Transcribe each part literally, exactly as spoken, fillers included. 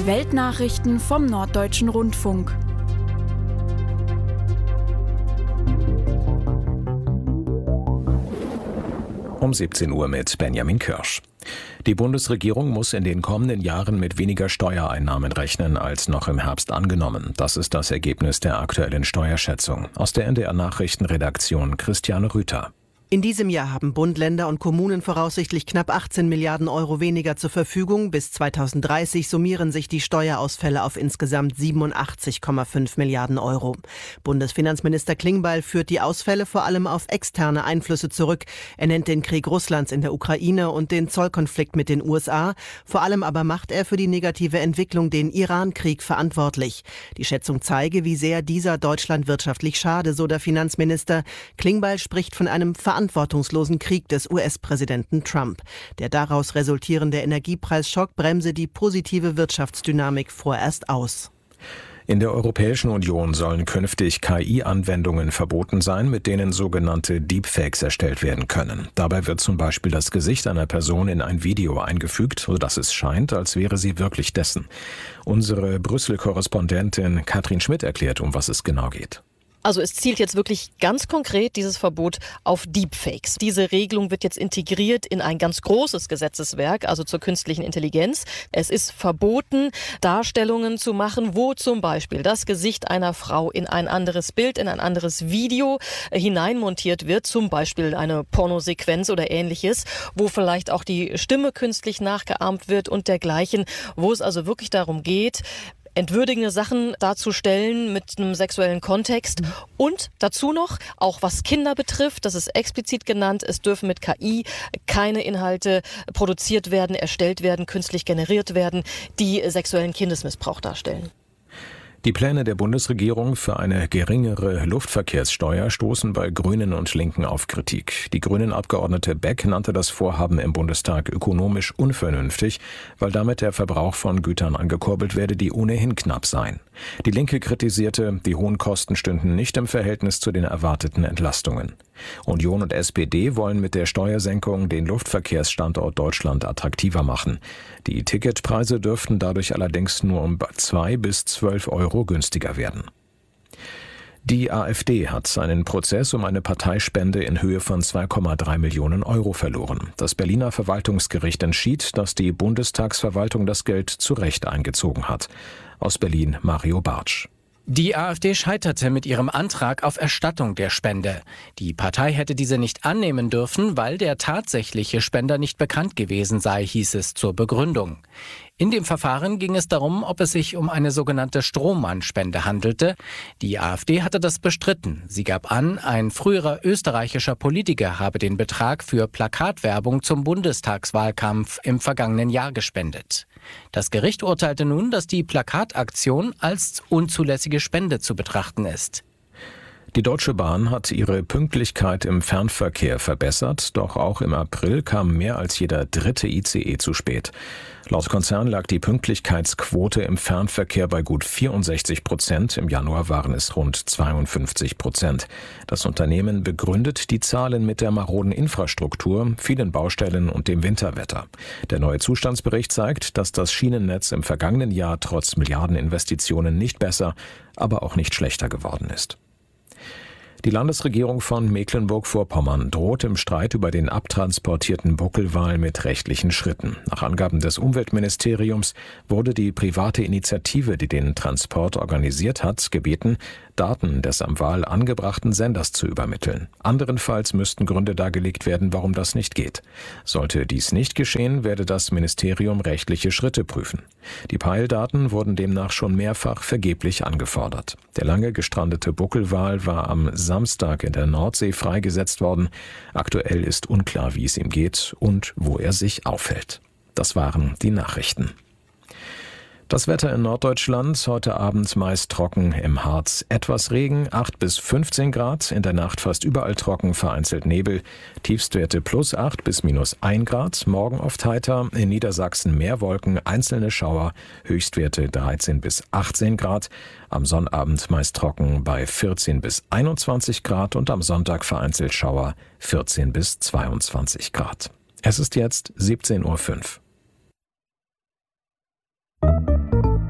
Die Weltnachrichten vom Norddeutschen Rundfunk. Um siebzehn Uhr mit Benjamin Kirsch. Die Bundesregierung muss in den kommenden Jahren mit weniger Steuereinnahmen rechnen als noch im Herbst angenommen. Das ist das Ergebnis der aktuellen Steuerschätzung. Aus der N D R-Nachrichtenredaktion Christiane Rüther. In diesem Jahr haben Bund, Länder und Kommunen voraussichtlich knapp achtzehn Milliarden Euro weniger zur Verfügung. Bis zweitausenddreißig summieren sich die Steuerausfälle auf insgesamt siebenundachtzig Komma fünf Milliarden Euro. Bundesfinanzminister Klingbeil führt die Ausfälle vor allem auf externe Einflüsse zurück. Er nennt den Krieg Russlands in der Ukraine und den Zollkonflikt mit den U S A. Vor allem aber macht er für die negative Entwicklung den Iran-Krieg verantwortlich. Die Schätzung zeige, wie sehr dieser Deutschland wirtschaftlich schade, so der Finanzminister. Klingbeil spricht von einem verantwortlichen verantwortungslosen Krieg des U S-Präsidenten Trump. Der daraus resultierende Energiepreisschock bremse die positive Wirtschaftsdynamik vorerst aus. In der Europäischen Union sollen künftig K I-Anwendungen verboten sein, mit denen sogenannte Deepfakes erstellt werden können. Dabei wird zum Beispiel das Gesicht einer Person in ein Video eingefügt, sodass es scheint, als wäre sie wirklich dessen. Unsere Brüssel-Korrespondentin Katrin Schmidt erklärt, um was es genau geht. Also es zielt jetzt wirklich ganz konkret dieses Verbot auf Deepfakes. Diese Regelung wird jetzt integriert in ein ganz großes Gesetzeswerk, also zur künstlichen Intelligenz. Es ist verboten, Darstellungen zu machen, wo zum Beispiel das Gesicht einer Frau in ein anderes Bild, in ein anderes Video hineinmontiert wird, zum Beispiel eine Pornosequenz oder ähnliches, wo vielleicht auch die Stimme künstlich nachgeahmt wird und dergleichen, wo es also wirklich darum geht, entwürdigende Sachen darzustellen mit einem sexuellen Kontext. Und dazu noch, auch was Kinder betrifft, das ist explizit genannt, es dürfen mit K I keine Inhalte produziert werden, erstellt werden, künstlich generiert werden, die sexuellen Kindesmissbrauch darstellen. Die Pläne der Bundesregierung für eine geringere Luftverkehrssteuer stoßen bei Grünen und Linken auf Kritik. Die Grünen-Abgeordnete Beck nannte das Vorhaben im Bundestag ökonomisch unvernünftig, weil damit der Verbrauch von Gütern angekurbelt werde, die ohnehin knapp seien. Die Linke kritisierte, die hohen Kosten stünden nicht im Verhältnis zu den erwarteten Entlastungen. Union und S P D wollen mit der Steuersenkung den Luftverkehrsstandort Deutschland attraktiver machen. Die Ticketpreise dürften dadurch allerdings nur um zwei bis zwölf Euro günstiger werden. Die AfD hat einen Prozess um eine Parteispende in Höhe von zwei Komma drei Millionen Euro verloren. Das Berliner Verwaltungsgericht entschied, dass die Bundestagsverwaltung das Geld zu Recht eingezogen hat. Aus Berlin Mario Bartsch. Die AfD scheiterte mit ihrem Antrag auf Erstattung der Spende. Die Partei hätte diese nicht annehmen dürfen, weil der tatsächliche Spender nicht bekannt gewesen sei, hieß es zur Begründung. In dem Verfahren ging es darum, ob es sich um eine sogenannte Strohmann-Spende handelte. Die AfD hatte das bestritten. Sie gab an, ein früherer österreichischer Politiker habe den Betrag für Plakatwerbung zum Bundestagswahlkampf im vergangenen Jahr gespendet. Das Gericht urteilte nun, dass die Plakataktion als unzulässige Spende zu betrachten ist. Die Deutsche Bahn hat ihre Pünktlichkeit im Fernverkehr verbessert, doch auch im April kam mehr als jeder dritte I C E zu spät. Laut Konzern lag die Pünktlichkeitsquote im Fernverkehr bei gut vierundsechzig Prozent, im Januar waren es rund zweiundfünfzig Prozent. Das Unternehmen begründet die Zahlen mit der maroden Infrastruktur, vielen Baustellen und dem Winterwetter. Der neue Zustandsbericht zeigt, dass das Schienennetz im vergangenen Jahr trotz Milliardeninvestitionen nicht besser, aber auch nicht schlechter geworden ist. Die Landesregierung von Mecklenburg-Vorpommern droht im Streit über den abtransportierten Buckelwal mit rechtlichen Schritten. Nach Angaben des Umweltministeriums wurde die private Initiative, die den Transport organisiert hat, gebeten, Daten des am Wal angebrachten Senders zu übermitteln. Anderenfalls müssten Gründe dargelegt werden, warum das nicht geht. Sollte dies nicht geschehen, werde das Ministerium rechtliche Schritte prüfen. Die Peildaten wurden demnach schon mehrfach vergeblich angefordert. Der lange gestrandete Buckelwal war am Samstag in der Nordsee freigesetzt worden. Aktuell ist unklar, wie es ihm geht und wo er sich aufhält. Das waren die Nachrichten. Das Wetter in Norddeutschland, heute Abend meist trocken, im Harz etwas Regen, acht bis fünfzehn Grad, in der Nacht fast überall trocken, vereinzelt Nebel, Tiefstwerte plus acht bis minus ein Grad, morgen oft heiter, in Niedersachsen mehr Wolken, einzelne Schauer, Höchstwerte dreizehn bis achtzehn Grad, am Sonnabend meist trocken bei vierzehn bis einundzwanzig Grad und am Sonntag vereinzelt Schauer, vierzehn bis zweiundzwanzig Grad. Es ist jetzt siebzehn Uhr fünf.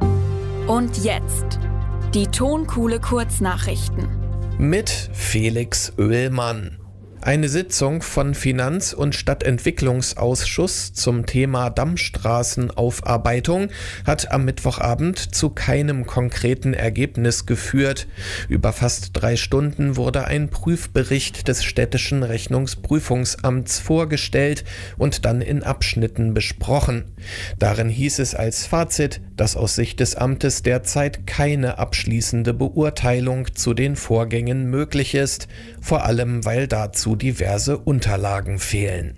Und jetzt die Tonkuhle Kurznachrichten. Mit Felix Oehlmann. Eine Sitzung von Finanz- und Stadtentwicklungsausschuss zum Thema Dammstraßenaufarbeitung hat am Mittwochabend zu keinem konkreten Ergebnis geführt. Über fast drei Stunden wurde ein Prüfbericht des städtischen Rechnungsprüfungsamts vorgestellt und dann in Abschnitten besprochen. Darin hieß es als Fazit, dass aus Sicht des Amtes derzeit keine abschließende Beurteilung zu den Vorgängen möglich ist, vor allem weil dazu diverse Unterlagen fehlen.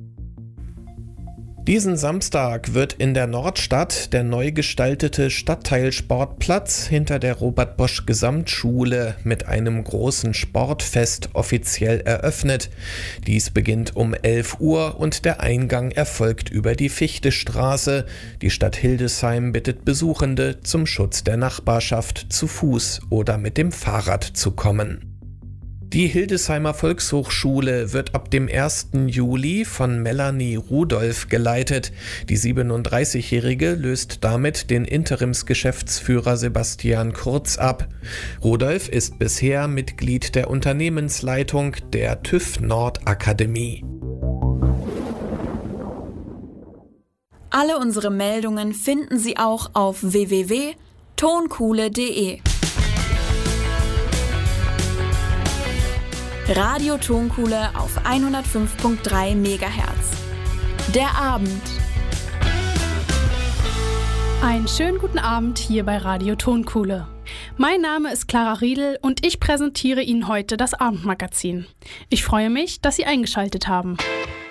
Diesen Samstag wird in der Nordstadt der neu gestaltete Stadtteilsportplatz hinter der Robert-Bosch-Gesamtschule mit einem großen Sportfest offiziell eröffnet. Dies beginnt um elf Uhr und der Eingang erfolgt über die Fichtestraße. Die Stadt Hildesheim bittet Besuchende, zum Schutz der Nachbarschaft zu Fuß oder mit dem Fahrrad zu kommen. Die Hildesheimer Volkshochschule wird ab dem ersten Juli von Melanie Rudolph geleitet. Die siebenunddreißigjährige löst damit den Interimsgeschäftsführer Sebastian Kurz ab. Rudolph ist bisher Mitglied der Unternehmensleitung der TÜV Nord Akademie. Alle unsere Meldungen finden Sie auch auf w w w punkt tonkuhle punkt de. Radio Tonkuhle auf hundertfünf Komma drei Megahertz. Der Abend. Einen schönen guten Abend hier bei Radio Tonkuhle. Mein Name ist Clara Riedel und ich präsentiere Ihnen heute das Abendmagazin. Ich freue mich, dass Sie eingeschaltet haben.